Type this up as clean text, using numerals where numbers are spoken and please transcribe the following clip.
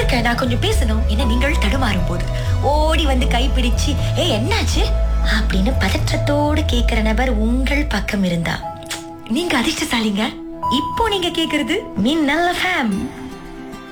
இருக்க, நான் கொஞ்சம் பேசணும் என நீங்கள் தடுமாறும் போது ஓடி வந்து கைப்பிடிச்சு என்னாச்சு அப்படின்னு பதற்றத்தோடு கேக்குற நபர் உங்கள் பக்கம் இருந்தா நீங்க அதிர்ஷ்டசாலிங்க. இப்போ நீங்க கேக்குறது மின்னல் FM.